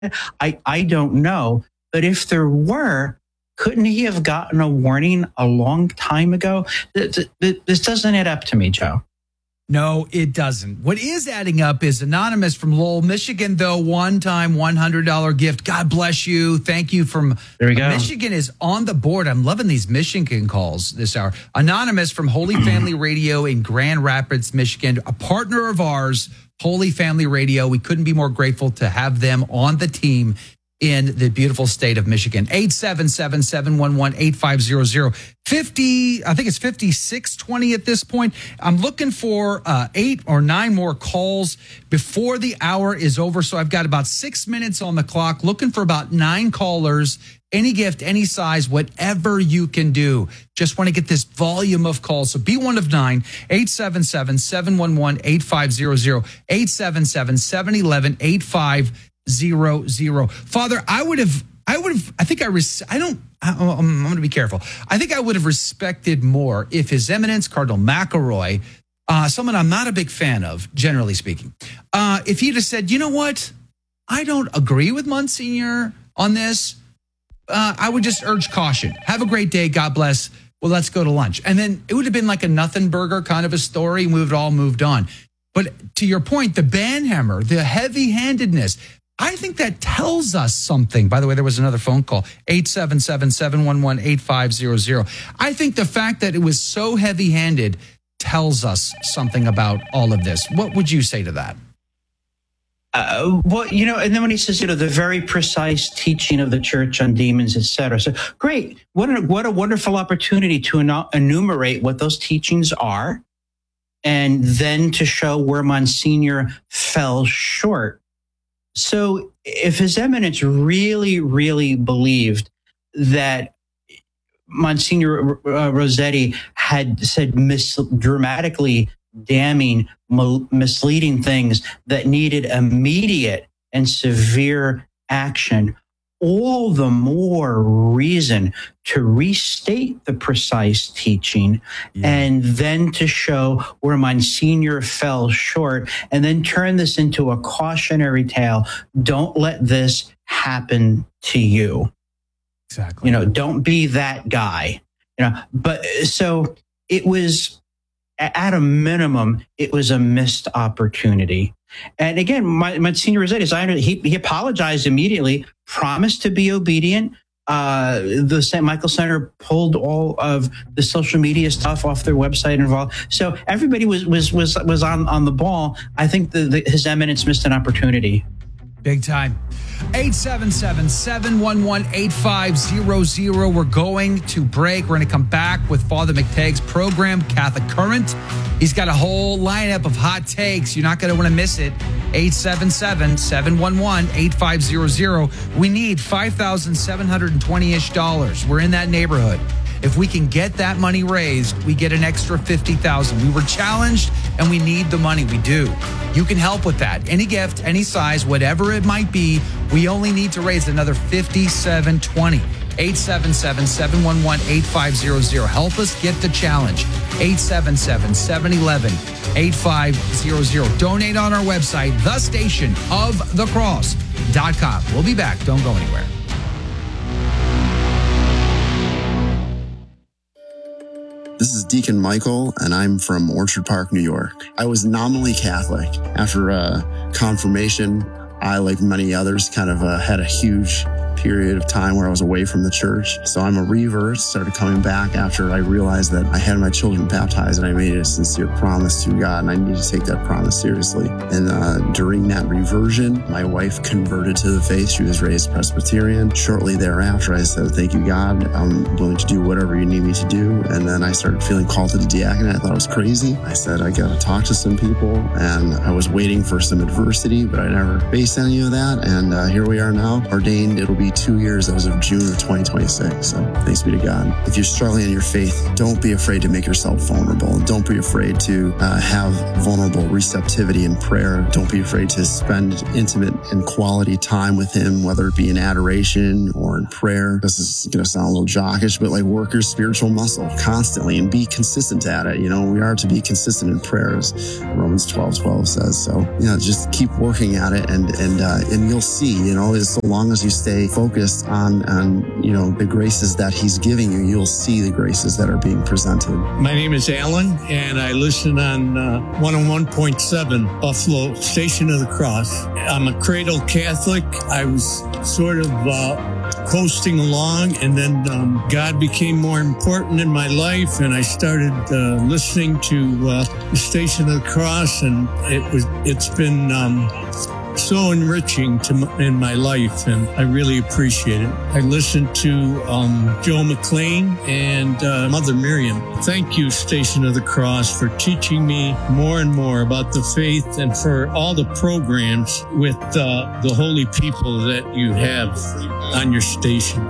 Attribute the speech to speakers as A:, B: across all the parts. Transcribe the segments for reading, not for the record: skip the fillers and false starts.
A: I don't know. But if there were, couldn't he have gotten a warning a long time ago? This doesn't add up to me, Joe.
B: No, it doesn't. What is adding up is Anonymous from Lowell, Michigan, though, one-time $100 gift. God bless you. Thank you from
A: there we go.
B: Michigan is on the board. I'm loving these Michigan calls this hour. Anonymous from Holy Family Radio in Grand Rapids, Michigan, a partner of ours, Holy Family Radio. We couldn't be more grateful to have them on the team in the beautiful state of Michigan. 877-711-8500. 50, I think it's 5620 at this point. I'm looking for 8 or 9 more calls before the hour is over. So I've got about 6 minutes on the clock, looking for about 9 callers. Any gift, any size, whatever you can do. Just want to get this volume of calls. So be one of 9, 877-711-8500, 877-711-8500. Father, I'm going to be careful. I think I would have respected more if His Eminence Cardinal McElroy, someone I'm not a big fan of, generally speaking, if he'd have said, you know what, I don't agree with Monsignor on this. I would just urge caution. Have a great day. God bless. Well, let's go to lunch. And then it would have been like a nothing burger kind of a story, and we would have all moved on. But to your point, the banhammer, the heavy-handedness, I think that tells us something. By the way, there was another phone call, 877-711-8500. I think the fact that it was so heavy-handed tells us something about all of this. What would you say to that?
A: Well, and then when he says, the very precise teaching of the church on demons, et cetera. So great. What a wonderful opportunity to enumerate what those teachings are and then to show where Monsignor fell short. So if His Eminence really, really believed that Monsignor Rossetti had said dramatically damning, misleading things that needed immediate and severe action, all the more reason to restate the precise teaching and then to show where Monsignor fell short and then turn this into a cautionary tale. Don't let this happen to you.
B: Exactly.
A: Don't be that guy. But so it was, at a minimum, it was a missed opportunity. And again, Monsignor Rossetti, he apologized immediately, promised to be obedient. The St. Michael Center pulled all of the social media stuff off their website involved. So everybody was on the ball. I think His Eminence missed an opportunity.
B: Big time. 877-711-8500. We're going to break. We're going to come back with Father McTague's program, Catholic Current. He's got a whole lineup of hot takes. You're not going to want to miss it. 877-711-8500. We need $5,720-ish. We're in that neighborhood. If we can get that money raised, we get an extra $50,000. We were challenged and we need the money. We do. You can help with that. Any gift, any size, whatever it might be, we only need to raise another $57.20. 877-711-8500. Help us get the challenge. 877-711-8500. Donate on our website, thestationofthecross.com. We'll be back. Don't go anywhere.
C: This is Deacon Michael, and I'm from Orchard Park, New York. I was nominally Catholic. After confirmation, I, like many others, kind of had a huge period of time where I was away from the church. So I'm a revert, started coming back after I realized that I had my children baptized and I made a sincere promise to God, and I need to take that promise seriously. And during that reversion, my wife converted to the faith. She was raised Presbyterian. Shortly thereafter, I said, thank you, God. I'm willing to do whatever you need me to do. And then I started feeling called to the diaconate. I thought I was crazy. I said, I got to talk to some people. And I was waiting for some adversity, but I never faced any of that. And here we are now, ordained. It'll be be 2 years as of June of 2026. So thanks be to God. If you're struggling in your faith, don't be afraid to make yourself vulnerable. Don't be afraid to have vulnerable receptivity in prayer. Don't be afraid to spend intimate and quality time with him, whether it be in adoration or in prayer. This is going to sound a little jockish, but like work your spiritual muscle constantly and be consistent at it. You know, we are to be consistent in prayer, as Romans 12:12 says. So, just keep working at it and you'll see, so long as you stay focused on, the graces that he's giving you, you'll see the graces that are being presented.
D: My name is Alan, and I listen on 101.7 Buffalo, Station of the Cross. I'm a cradle Catholic. I was sort of coasting along, and then God became more important in my life, and I started listening to the Station of the Cross, and it's been so enriching in my life, and I really appreciate it. I listened to Joe McLean and Mother Miriam. Thank you, Station of the Cross, for teaching me more and more about the faith, and for all the programs with the holy people that you have on your station.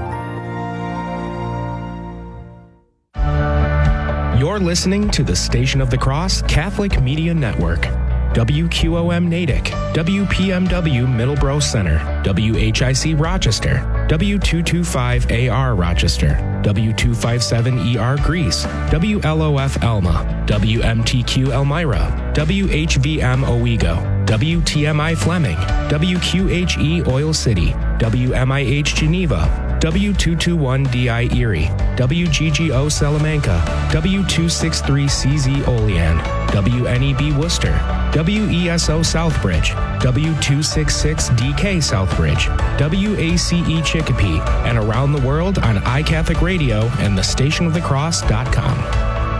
E: You're listening to the Station of the Cross Catholic Media Network. WQOM Natick, WPMW Middleborough Center, WHIC Rochester, W225AR Rochester, W257ER Greece, WLOF Elma, WMTQ Elmira, WHVM Owego, WTMI Fleming, WQHE Oil City, WMIH Geneva, W221DI Erie, WGGO Salamanca, W263CZ Olean, WNEB Worcester, WESO Southbridge, W266DK Southbridge, WACE Chicopee, and around the world on iCatholic Radio and thestationofthecross.com.